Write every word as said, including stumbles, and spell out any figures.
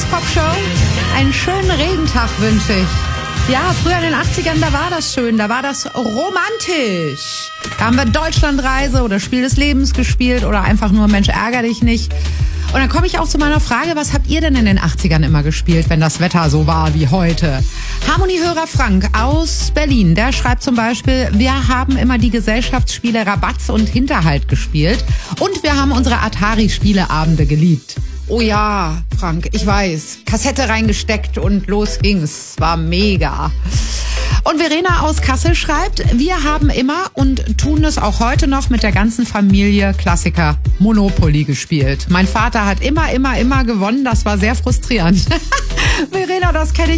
Dance-Pop-Show. Einen schönen Regentag wünsche ich. Ja, früher in den achtzigern, da war das schön, da war das romantisch. Da haben wir Deutschlandreise oder Spiel des Lebens gespielt oder einfach nur Mensch, ärger dich nicht. Und dann komme ich auch zu meiner Frage, was habt ihr denn in den achtzigern immer gespielt, wenn das Wetter so war wie heute? Harmoniehörer Frank aus Berlin, der schreibt zum Beispiel, wir haben immer die Gesellschaftsspiele Rabatz und Hinterhalt gespielt und wir haben unsere Atari-Spieleabende geliebt. Oh ja, Frank, ich weiß. Kassette reingesteckt und los ging's. War mega. Und Verena aus Kassel schreibt, wir haben immer und tun es auch heute noch mit der ganzen Familie Klassiker Monopoly gespielt. Mein Vater hat immer, immer, immer gewonnen. Das war sehr frustrierend. Verena, das kenne ich.